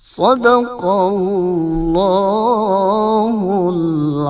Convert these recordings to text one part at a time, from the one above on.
Sadaqallahul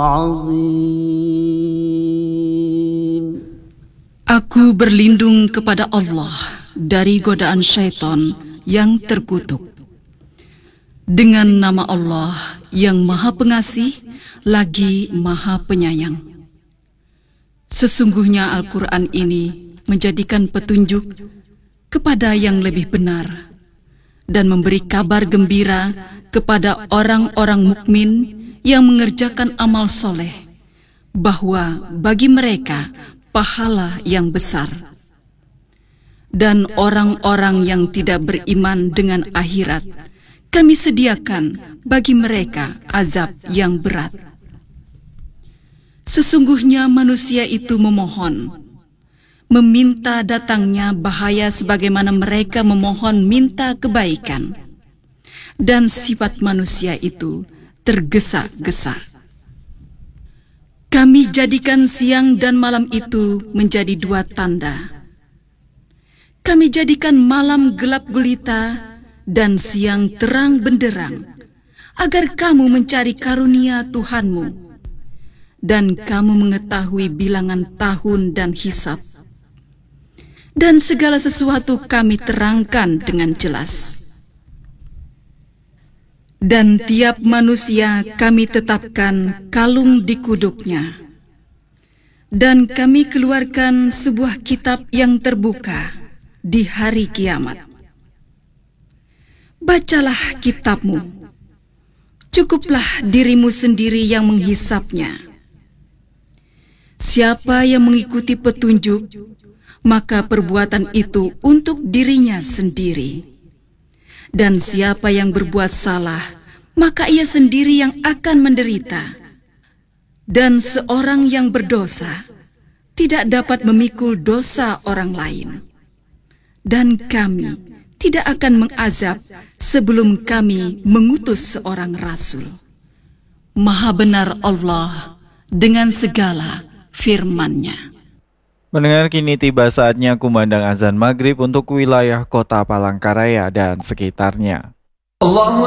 azim. Aku berlindung kepada Allah dari godaan syaitan yang terkutuk. Dengan nama Allah yang Maha Pengasih lagi Maha Penyayang. Sesungguhnya Al-Quran ini menjadikan petunjuk kepada yang lebih benar dan memberi kabar gembira kepada orang-orang mukmin yang mengerjakan amal soleh, bahwa bagi mereka pahala yang besar. Dan orang-orang yang tidak beriman dengan akhirat, kami sediakan bagi mereka azab yang berat. Sesungguhnya manusia itu memohon, meminta datangnya bahaya sebagaimana mereka memohon minta kebaikan. Dan sifat manusia itu tergesa-gesa. Kami jadikan siang dan malam itu menjadi dua tanda. Kami jadikan malam gelap gulita dan siang terang benderang, agar kamu mencari karunia Tuhanmu, dan kamu mengetahui bilangan tahun dan hisab. Dan segala sesuatu kami terangkan dengan jelas. Dan tiap manusia kami tetapkan kalung di kuduknya. Dan kami keluarkan sebuah kitab yang terbuka di hari kiamat. Bacalah kitabmu. Cukuplah dirimu sendiri yang menghisapnya. Siapa yang mengikuti petunjuk, maka perbuatan itu untuk dirinya sendiri. Dan siapa yang berbuat salah, maka ia sendiri yang akan menderita. Dan seorang yang berdosa tidak dapat memikul dosa orang lain. Dan kami tidak akan mengazab sebelum kami mengutus seorang rasul. Maha benar Allah dengan segala firman-Nya. Mendengar kini tiba saatnya kumandang azan maghrib untuk wilayah kota Palangkaraya dan sekitarnya.